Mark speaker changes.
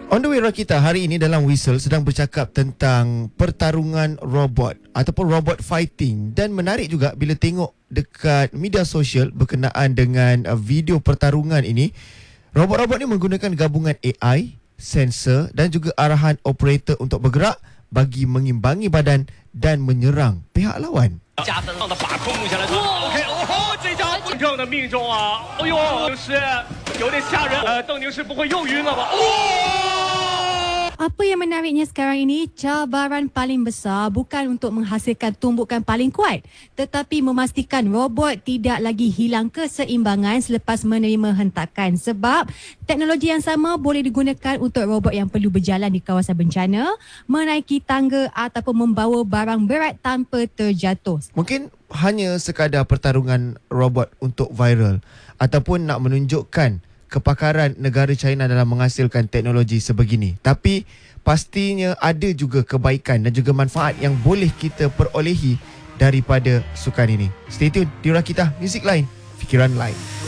Speaker 1: On the way Rakita, hari ini dalam Whistle sedang bercakap tentang pertarungan robot ataupun robot fighting, dan menarik juga bila tengok dekat media sosial berkenaan dengan video pertarungan ini. Robot-robot ni menggunakan gabungan AI, sensor dan juga arahan operator untuk bergerak bagi mengimbangi badan dan menyerang pihak lawan.
Speaker 2: 加登的把控目前来看 ，OK， 哦，这家正的命中啊，哎呦，是有点吓人。邓宁是不会又晕了吧？
Speaker 3: Apa yang menariknya sekarang ini, cabaran paling besar bukan untuk menghasilkan tumbukan paling kuat, tetapi memastikan robot tidak lagi hilang keseimbangan selepas menerima hentakan. Sebab teknologi yang sama boleh digunakan untuk robot yang perlu berjalan di kawasan bencana, menaiki tangga ataupun membawa barang berat tanpa terjatuh.
Speaker 1: Mungkin hanya sekadar pertarungan robot untuk viral ataupun nak menunjukkan kepakaran negara China dalam menghasilkan teknologi sebegini. Tapi pastinya ada juga kebaikan dan juga manfaat yang boleh kita perolehi daripada sukan ini. Stay tune di Rakita, Music Lain, Fikiran Lain.